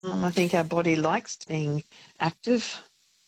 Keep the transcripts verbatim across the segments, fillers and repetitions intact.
Um, I think our body likes being active.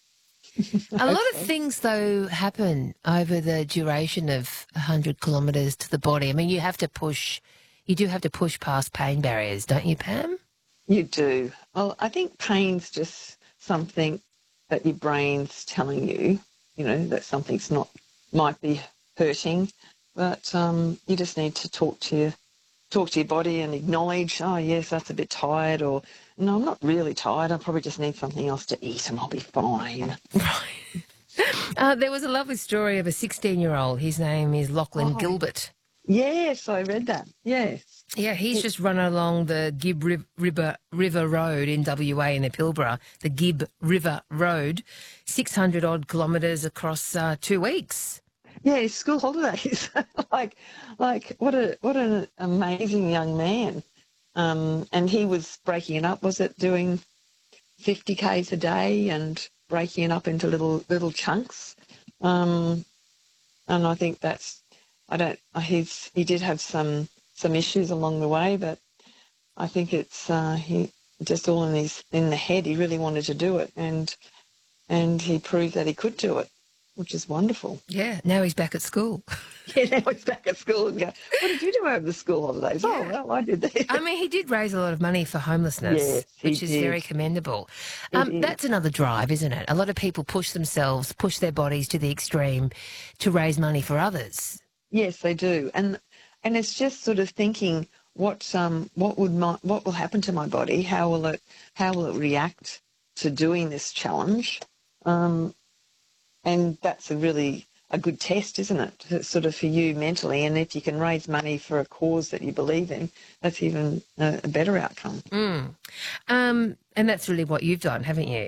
A lot of Hopefully. things, though, happen over the duration of one hundred kilometres to the body. I mean, you have to push, you do have to push past pain barriers, don't you, Pam? You do. Well, I think pain's just something that your brain's telling you, you know, that something's not, might be hurting, but um, you just need to talk to your, talk to your body and acknowledge, oh, yes, that's a bit tired, or no, I'm not really tired. I probably just need something else to eat and I'll be fine. Right. Uh, there was a lovely story of a sixteen-year-old. His name is Lachlan Oh, Gilbert. yes, I read that. Yes. Yeah, he's It, just run along the Gibb Riv- River, River Road in W A in the Pilbara, the Gibb River Road, six hundred odd kilometres across uh, two weeks. yeah, school holidays. like, like what a what an amazing young man. Um, and he was breaking it up. Was it doing fifty Ks a day and breaking it up into little little chunks? Um, and I think that's, I don't, he's, he did have some, some issues along the way, but I think it's, uh, he just all in his, in the head, he really wanted to do it. And, and he proved that he could do it, which is wonderful. Yeah, now he's back at school. Yeah, now he's back at school and go, what did you do over the school holidays? Oh, Yeah. well, I did that. I mean, he did raise a lot of money for homelessness, Yes, he which is very did. commendable. It Um, is. that's another drive, isn't it? A lot of people push themselves, push their bodies to the extreme to raise money for others. Yes, they do. And and it's just sort of thinking what um what would my what will happen to my body? How will it how will it react to doing this challenge? Um, and that's a really a good test, isn't it? To- Sort of for you mentally. And if you can raise money for a cause that you believe in, that's even a, a better outcome. Mm. Um, and that's really what you've done, haven't you?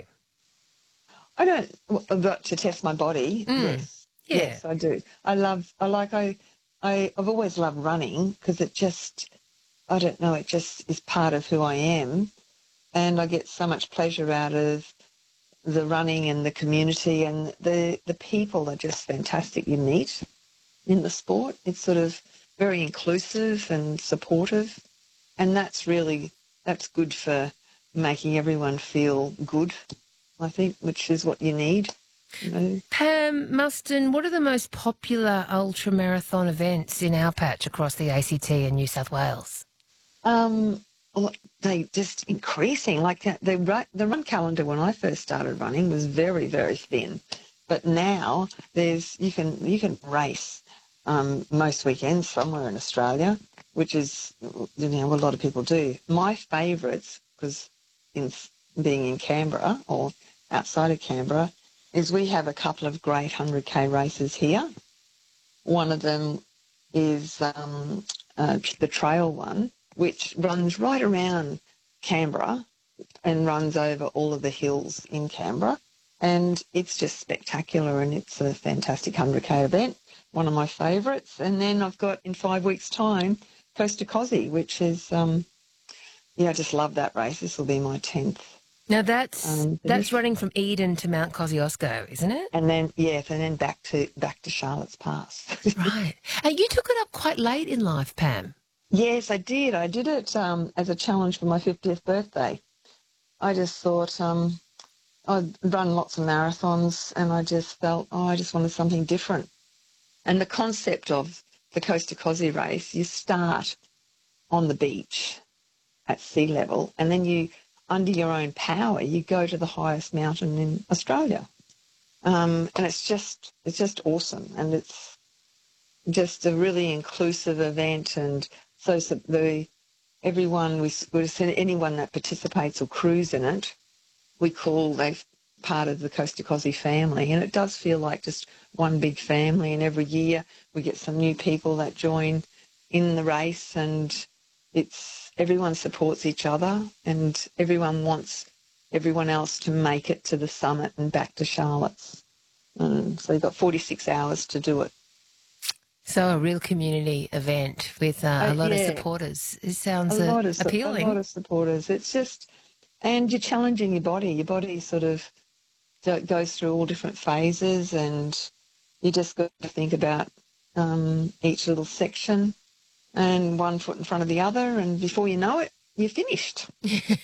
I don't, but to test my body, Mm. yes, Yeah. yes, I do. I love, I like, I, I, I've always loved running because it just, I don't know, it just is part of who I am, and I get so much pleasure out of the running and the community, and the the people are just fantastic. You meet in the sport. It's sort of very inclusive and supportive, and that's really that's good for making everyone feel good, I think, which is what you need. You know, Pam Muston, what are the most popular ultramarathon events in our patch across the A C T and New South Wales? um, well, they just increasing. Like the the, ru- the run calendar when I first started running was very very thin, but now there's you can you can race um, most weekends somewhere in Australia, which is you know what a lot of people do. My favourites, because in being in Canberra or outside of Canberra, is we have a couple of great one hundred K races here. One of them is um, uh, the trail one, which runs right around Canberra and runs over all of the hills in Canberra. And it's just spectacular, and it's a fantastic one hundred K event, one of my favourites. And then I've got, in five weeks' time, Coast to Cozzy, which is, um, yeah, I just love that race. This will be my tenth Now that's um, that's finish. running from Eden to Mount Kosciuszko, isn't it? And then, yes, and then back to back to Charlotte's Pass. Right. And you took it up quite late in life, Pam. Yes, I did. I did it um, as a challenge for my fiftieth birthday. I just thought um, I'd run lots of marathons, and I just felt, oh, I just wanted something different. And the concept of the Coast to Cozzy race, you start on the beach at sea level, and then you, under your own power, you go to the highest mountain in Australia. Um, and it's just, it's just awesome. And it's just a really inclusive event. And so, so the everyone, we would say anyone that participates or crews in it, we call they part of the Coast to Cozzy family. And it does feel like just one big family. And every year we get some new people that join in the race, and it's everyone supports each other, and everyone wants everyone else to make it to the summit and back to Charlotte's. Um, so you've got forty-six hours to do it. So a real community event with uh, Uh, a lot of yeah, supporters. It a sounds uh, lot of su- a lot appealing. of supporters. It's just, and you're challenging your body. Your body sort of go- goes through all different phases, and you just got to think about um, each little section and one foot in front of the other, and before you know it, you're finished.